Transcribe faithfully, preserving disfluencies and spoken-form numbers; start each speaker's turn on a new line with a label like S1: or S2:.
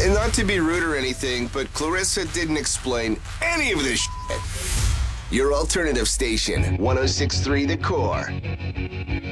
S1: And not to be rude or anything, but Clarissa didn't explain any of this shit. Your alternative station, one oh six point three The Core.